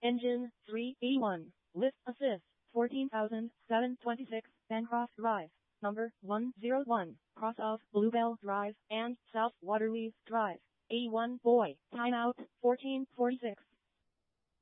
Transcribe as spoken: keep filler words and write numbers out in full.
Engine three E one. Lift assist fourteen thousand seven hundred twenty-six. Bancroft Drive. Number one oh one. Cross of Bluebell Drive and South Waterleys Drive. E one boy. Timeout fourteen forty-six.